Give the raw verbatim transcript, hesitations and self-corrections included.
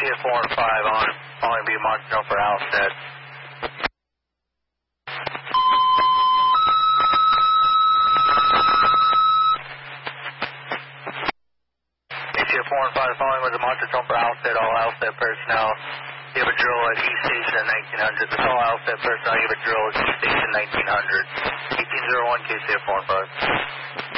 F four and five on, following B Monster Jumper Alstead. A T F four and five following with the Monster Jumper Alstead, all Alstead personnel. You have a drill at E Station nineteen hundred. This all Alstead personnel, you have a drill at E Station nineteen hundred. eighteen oh one K C F four and five.